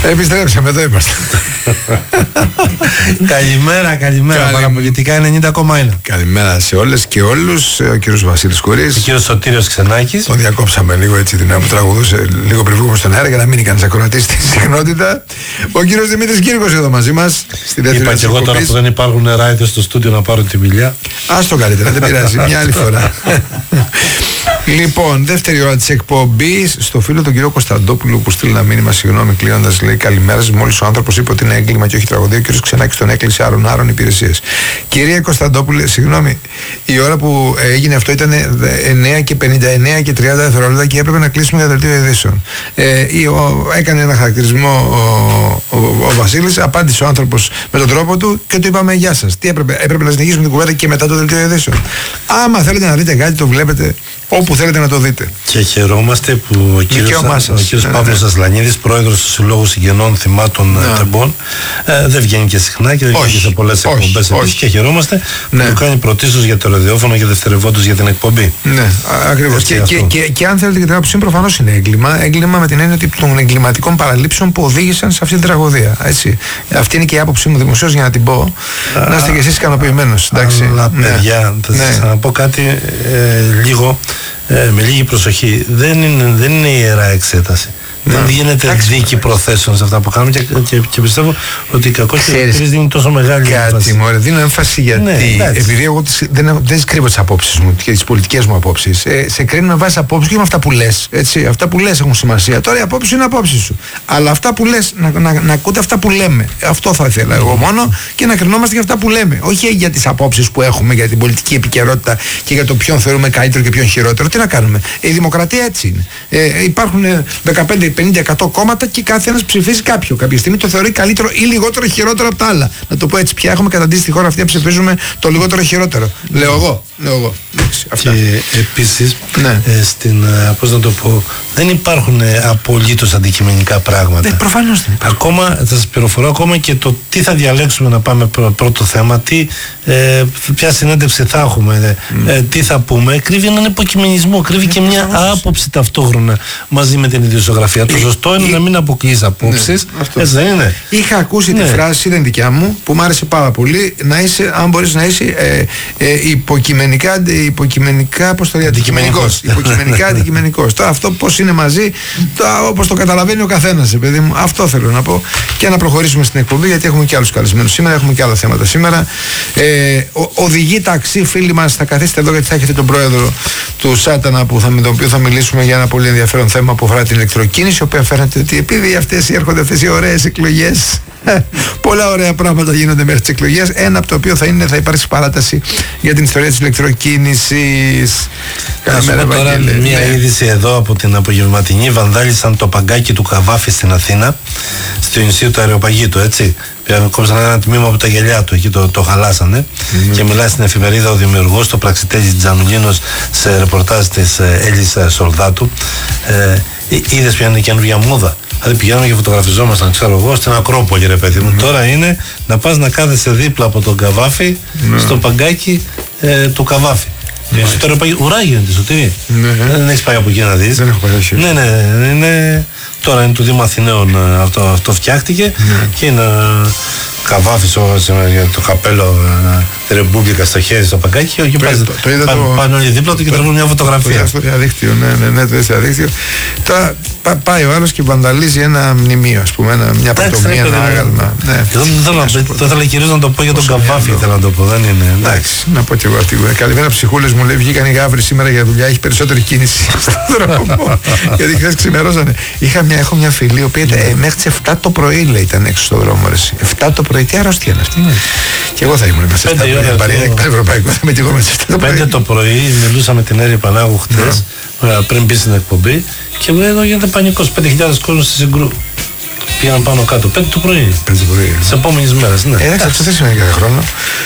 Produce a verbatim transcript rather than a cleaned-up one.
Επιστρέψαμε, εδώ είμαστε. Καλημέρα, καλημέρα. Καλη... Παραπολιτικά ενενήντα κόμμα ένα. Καλημέρα σε όλες και όλους. Ο κύριος Βασίλης Κουρής. Ο κύριος Σωτήριος Ξενάκης. Τον διακόψαμε λίγο έτσι την που τραγουδούσε λίγο πριν βγούμε στον αέρα για να μείνει κανείς ακροατής στη συχνότητα. Ο κύριος Δημήτρης Κύρκος εδώ μαζί μας. Στη δεύτερη Είπα και εγώ τώρα που δεν υπάρχουν ράιδες στο στούντιο να πάρουν τη μιλιά. Ας το καλύτερα, δεν πειράζει. Μια άλλη φορά. Λοιπόν, δεύτερη ώρα της εκπομπής. Στο φίλο τον κύριο Κωνσταντόπουλο που στείλει ένα μήνυμα, συγγνώμη κλείνοντας, λέει καλημέρα σας. Μόλις ο άνθρωπος είπε ότι είναι έγκλημα και όχι τραγωδία, ο κύριος Ξενάκης τον έκλεισε άρων άρων υπηρεσίες. Κυρία Κωνσταντόπουλε, συγγνώμη, η ώρα που έγινε αυτό ήταν εννέα και πενήντα εννέα και τριάντα δευτερόλεπτα και έπρεπε να κλείσουμε για δελτίο ειδήσεων. Ε, ο, έκανε ένα χαρακτηρισμό ο, ο, ο, ο Βασίλης, απάντησε ο άνθρωπος με τον τρόπο του και του είπαμε γεια σας. Τι έπρεπε, έπρεπε να συνεχίσουμε την κουβέντα και μετά το δελτίο ειδήσεων. Άμα θέλετε να δείτε κάτι, το βλέπετε όπου θέλετε να το δείτε. Και χαιρόμαστε που ο κύριος, ο κύριος ναι, Παύλος ναι. Ασλανίδης, πρόεδρος του Συλλόγου Συγγενών Θυμάτων ναι. Τεμπών, ε, δεν βγαίνει και συχνά και δεν βγαίνει και σε πολλές εκπομπές επίσης και χαιρόμαστε ναι. που το κάνει πρωτίστως για το ραδιόφωνο και δευτερευόντως για την εκπομπή. Ναι, ακριβώς. Και, και, και, και αν θέλετε και την άποψη, προφανώς είναι έγκλημα. Έγκλημα με την έννοια των εγκληματικών παραλήψεων που οδήγησαν σε αυτή την τραγωδία. Έτσι. Αυτή είναι και η άποψή μου δημοσίως για να την πω. Α, να είστε κι εσείς ικανοποιημένος. Αλλά παιδιά, θα σας να πω κάτι ε, λίγο. Ε, με λίγη προσοχή, δεν είναι, δεν είναι ιερά εξέταση. Να. Δεν γίνεται Άξι. δίκη προθέσεων σε αυτά που κάνουμε και, και, και πιστεύω ότι η κακότητα δίνει τόσο μεγάλη κάτι, έμφαση. Μωρέ, δίνω έμφαση γιατί ναι, επειδή εγώ τις, δεν, δεν κρύβω τις απόψεις μου και τις πολιτικές μου απόψεις. Ε, σε κρίνω με βάση απόψεις και με αυτά που λες. Έτσι, αυτά που λες έχουν σημασία. Τώρα οι απόψεις είναι απόψεις σου. Αλλά αυτά που λες, να, να, να ακούτε αυτά που λέμε. Αυτό θα ήθελα εγώ μόνο και να κρινόμαστε για αυτά που λέμε. Όχι για τις απόψεις που έχουμε για την πολιτική επικαιρότητα και για το ποιον θεωρούμε καλύτερο και ποιον χειρότερο. Τι να κάνουμε. Η δημοκρατία έτσι είναι. Ε, υπάρχουν δεκαπέντε πενήντα εκατό κόμματα και κάθε ένας ψηφίζει κάποιο. Κάποια στιγμή το θεωρεί καλύτερο ή λιγότερο χειρότερο από τα άλλα. Να το πω έτσι. Πια έχουμε καταντήσει στη χώρα αυτή να ψηφίζουμε το λιγότερο χειρότερο. Λέω εγώ. Λέω εγώ. Και επίσης, ναι. ε, στην, πώς να το πω, δεν υπάρχουν ε, απολύτως αντικειμενικά πράγματα. Ναι, προφανώς δεν υπάρχουν. Ακόμα, θα σας πληροφορώ, ακόμα και το τι θα διαλέξουμε να πάμε πρω, πρώτο θέμα, τι, ε, ποια συνέντευξη θα έχουμε, mm. ε, τι θα πούμε, κρύβει έναν υποκειμενισμό, κρύβει mm. και μια άποψη ταυτόχρονα μαζί με την ιδιοσιογραφία. Το σωστό είναι να μην αποκλείσει απόψεις. Ναι, έτσι δεν είναι. Είχα ακούσει ναι. τη φράση, δεν δικιά μου, που μου άρεσε πάρα πολύ, να είσαι, αν μπορείς να είσαι ε, ε, υποκειμενικά, υποκειμενικά, πώς το λέει, αντικειμενικός. Υποκειμενικά αντικειμενικός. Τώρα αυτό πώς είναι μαζί, όπως το καταλαβαίνει ο καθένας, παιδί μου. Αυτό θέλω να πω. Και να προχωρήσουμε στην εκπομπή, γιατί έχουμε και άλλους καλεσμένους σήμερα, έχουμε και άλλα θέματα σήμερα. Ε, ο, οδηγεί ταξί, φίλοι μας, θα καθίσετε εδώ γιατί θα έχετε τον πρόεδρο του Σάτανα, που θα, με τον οποίο θα μιλήσουμε για ένα πολύ ενδιαφέρον θέμα που αφορά την ηλεκτροκίνηση, η οποία φαίνεται ότι επειδή αυτές έρχονται αυτές οι ωραίες εκλογές, πολλά ωραία πράγματα γίνονται μέχρι τις εκλογές. Ένα από το οποίο θα είναι, θα υπάρξει παράταση για την ιστορία της ηλεκτροκίνησης. Καλημέρα, τώρα μια ναι. είδηση εδώ από την απογευματινή. Βανδάλισαν το παγκάκι του Καβάφη στην Αθήνα, στο νησί του Αεροπαγίτου, έτσι. Κόψαν ένα τμήμα από τα γυαλιά του, εκεί το, το χαλάσανε. Mm-hmm. Και μιλάει στην εφημερίδα ο δημιουργός, το πραξιτέλης Τζανουλίνος, σε ρεπορτάζ της Έλλης Σολδάτου. Ε, είδες ποια είναι η καινούργια μόδα. Δηλαδή πηγαίνουμε και φωτογραφιζόμασταν, ξέρω εγώ, στην Ακρόπολη, ρε παιδί μου. Mm-hmm. Τώρα είναι να πας να κάθεσαι δίπλα από τον Καβάφη mm-hmm. στο παγκάκι ε, του Καβάφη. Mm-hmm. Στο Αεροπαγίτου, ουρά γίνεται, Σωτήρη. Mm-hmm. Δεν έχεις πάει από εκεί να δεις. Δεν έχω πάει. Ναι, ναι, είναι. Τώρα είναι του Δήμου Αθηναίων, αυτό, αυτό φτιάχτηκε mm. και είναι Καβάφης για το καπέλο τη Ρεμπούμπλικα στο χέρι, στο παγκάκι και πάνε, το, το πάνε, πάνε όλοι δίπλα του και τραβούν μια φωτογραφία. Το στο διαδίκτυο, ναι, ναι, ναι, το διαδίκτυο. Τώρα πά, πάει ο άλλος και βανδαλίζει ένα μνημείο, ας πούμε, ένα, μια πρωτομία, ένα άγαλμα. Δεν ήθελα κυρίως να το πω για τον Καβάφη, ήθελα να το πω, δεν είναι. Εντάξει, να πω και εγώ αυτή. Καλημέρα ψυχούλες μου, λέει, βγήκαν οι γάβροι σήμερα για δουλειά, έχει περισσότερη κίνηση στον δρόμο. Γιατί χθες ξημερώσανε. Έχω μια φίλη, η οποία μέχρι τις εφτά το πρωί, λέει, ήταν έξω στον δρόμο. εφτά το πρωί, τι αρρώστια είναι αυτή. Και εγώ θα ήμουν μέσα σε εφτά το πρωί. Ευρωπαϊκό, θα είμαι και εγώ μέσα σε εφτά το πρωί. πέντε το πρωί μιλούσα με την Έρη Πανάγου χτες, πριν μπει στην εκπομπή, και μου εδώ γίνεται πανικός. πέντε χιλιάδες κόσμος στη Συγκρού. Πήγαν πάνω κάτω. πέντε το πρωί. πέντε το πρωί. Τις επόμενες μέρες, ναι. Εντάξει, αυτό δεν σημαίνει κάθε χρόνο.